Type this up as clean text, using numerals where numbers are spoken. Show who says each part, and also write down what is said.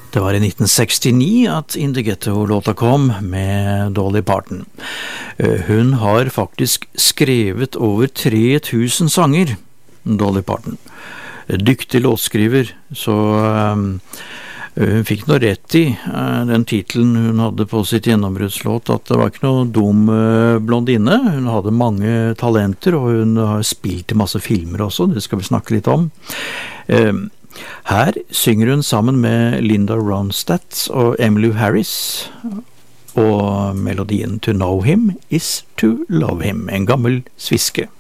Speaker 1: Det var i 1969 at In the Ghetto-låta kom med Dolly Parton. Hun har faktisk skrevet over 3000 sanger, Dolly Parton. Dyktig låtskriver, så hun fikk noe rett i den titelen hun hadde på sitt gjennombruddslåt, at det var ikke noe dum blondine. Hun hadde mange talenter, og hun har spilt i masse filmer også, det skal vi snakke litt om. Her synger hun sammen med Linda Ronstadt og Emmylou Harris, og melodien To Know Him is To Love Him, en gammel sviske.